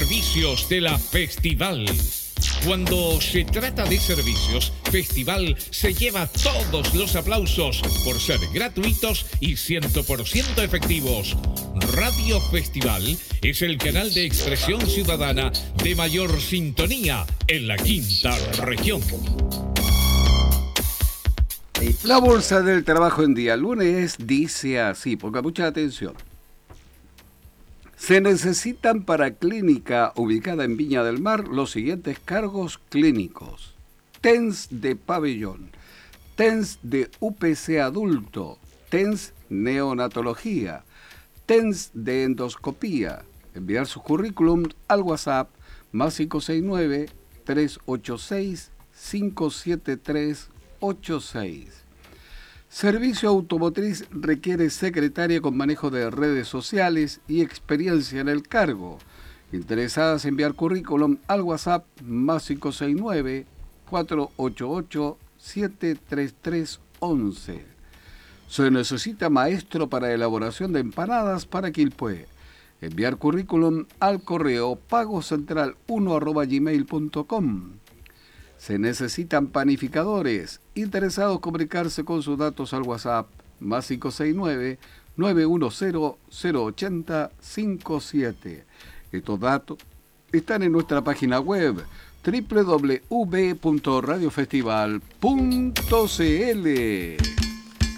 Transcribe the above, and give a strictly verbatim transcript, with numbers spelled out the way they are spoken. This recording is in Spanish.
servicios de la Festival. Cuando se trata de servicios, Festival se lleva todos los aplausos por ser gratuitos y cien por ciento efectivos. Radio Festival es el canal de expresión ciudadana de mayor sintonía en la quinta región. La Bolsa del Trabajo en día lunes dice así, ponga mucha atención. Se necesitan para clínica ubicada en Viña del Mar los siguientes cargos clínicos. T E N S de pabellón, T E N S de U P C adulto, T E N S neonatología, T E N S de endoscopía. Enviar su currículum al WhatsApp más cinco seis nueve, tres ocho seis, cinco siete tres ocho seis. Servicio automotriz requiere secretaria con manejo de redes sociales y experiencia en el cargo. Interesadas en enviar currículum al WhatsApp más cinco seis nueve, cuatro ocho ocho, siete tres tres uno uno. Se necesita maestro para elaboración de empanadas para Quilpué. Enviar currículum al correo pagocentral uno arroba gmail punto com. Se necesitan panificadores. Interesados comunicarse con sus datos al WhatsApp más cinco seis nueve, nueve uno cero, cero ocho cero cinco siete. Estos datos están en nuestra página web doble u doble u doble u punto radio festival punto c l.